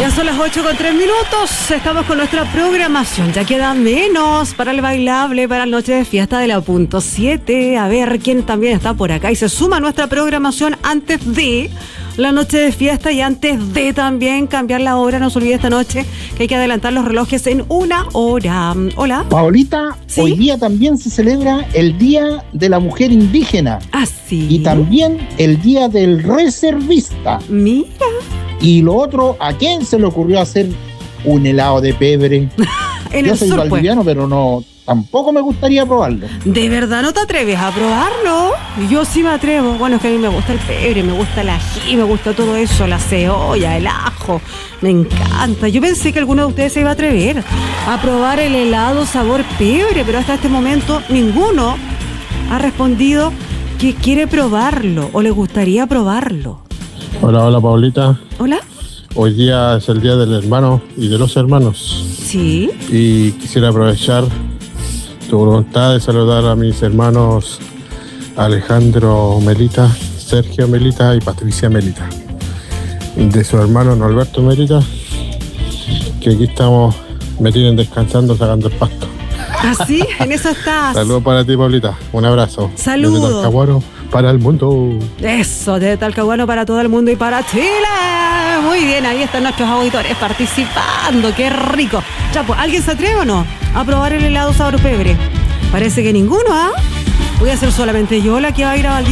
Ya son las 8:03. Estamos con nuestra programación. Ya queda menos para el bailable, para la noche de fiesta de la punto 7. A ver quién también está por acá y se suma a nuestra programación antes de la noche de fiesta y antes de también cambiar la hora. No se olvide esta noche que hay que adelantar los relojes en 1 hora. Hola. Paolita, ¿sí? Hoy día también se celebra el Día de la Mujer Indígena. Ah, sí. Y también el Día del Reservista. Mira. Y lo otro, ¿a quién se le ocurrió hacer un helado de pebre? Yo soy valdiviano, pero no, tampoco me gustaría probarlo. ¿De verdad no te atreves a probarlo? Yo sí me atrevo. Bueno, es que a mí me gusta el pebre, me gusta el ají, me gusta todo eso, la cebolla, el ajo. Me encanta. Yo pensé que alguno de ustedes se iba a atrever a probar el helado sabor pebre, pero hasta este momento ninguno ha respondido que quiere probarlo o le gustaría probarlo. Hola, Paulita. Hola. Hoy día es el Día del Hermano y de los Hermanos. Sí. Y quisiera aprovechar tu voluntad de saludar a mis hermanos Alejandro Melita, Sergio Melita y Patricia Melita. De su hermano Norberto Melita, que aquí estamos, me tienen descansando sacando el pasto. ¿Ah, sí? En eso estás. Saludos para ti, Paulita. Un abrazo. Saludos. Desde Talcahuano para el mundo. Eso, desde Talcahuano para todo el mundo y para Chile. Muy bien, ahí están nuestros auditores participando. ¡Qué rico! Ya, pues, ¿alguien se atreve o no a probar el helado sabor pebre? Parece que ninguno, ¿ah? Voy a ser solamente yo la que va a ir a Valdivia.